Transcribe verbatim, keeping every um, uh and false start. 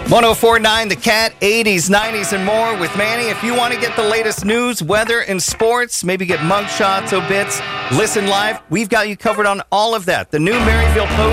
one oh four point nine The Cat, eighties, nineties, and more with Manny. If you want to get the latest news, weather, and sports, maybe get mug shots, obits, listen live, we've got you covered on all of that. The new Maryville Post